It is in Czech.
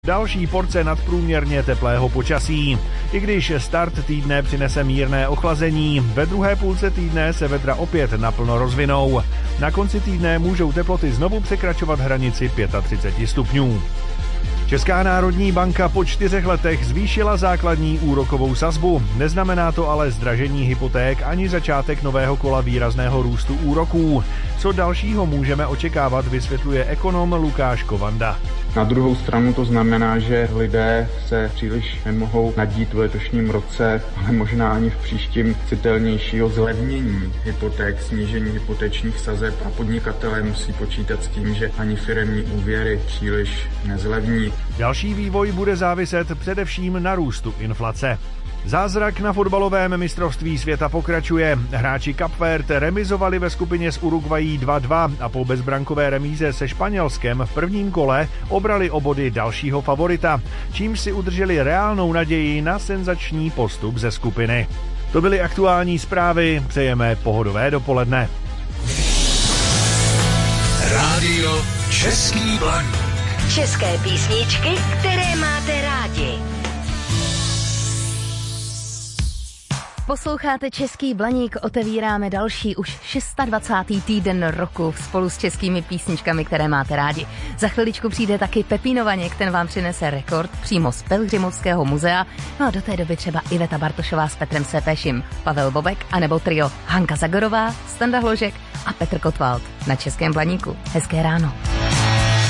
Další porce nadprůměrně teplého počasí. I když start týdne přinese mírné ochlazení, ve druhé půlce týdne se vedra opět naplno rozvinou. Na konci týdne můžou teploty znovu překračovat hranici 35 stupňů. Česká národní banka po 4 letech zvýšila základní úrokovou sazbu. Neznamená to ale zdražení hypoték ani začátek nového kola výrazného růstu úroků. Co dalšího můžeme očekávat, vysvětluje ekonom Lukáš Kovanda. Na druhou stranu to znamená, že lidé se příliš nemohou nadít v letošním roce, ale možná ani v příštím citelnějšího zlevnění hypoték, snížení hypotečních sazeb a podnikatelé musí počítat s tím, že ani firemní úvěry příliš nezlevní. Další vývoj bude záviset především na růstu inflace. Zázrak na fotbalovém mistrovství světa pokračuje. Hráči Cape Verde remizovali ve skupině s Uruguayí 2-2 a po bezbrankové remíze se Španělskem v prvním kole obrali o body dalšího favorita, čímž si udrželi reálnou naději na senzační postup ze skupiny. To byly aktuální zprávy, přejeme pohodové dopoledne. Rádio Český Blaník. České písničky, které máte rádi. Posloucháte Český Blaník, otevíráme další už 26. týden roku spolu s českými písničkami, které máte rádi. Za chviličku přijde taky Pepín Vaněk, ten vám přinese rekord přímo z Pelhřimovského muzea. No a do té doby třeba Iveta Bartošová s Petrem Sepešim, Pavel Bobek anebo trio Hanka Zagorová, Standa Hložek a Petr Kotwald na Českém Blaníku. Hezké ráno.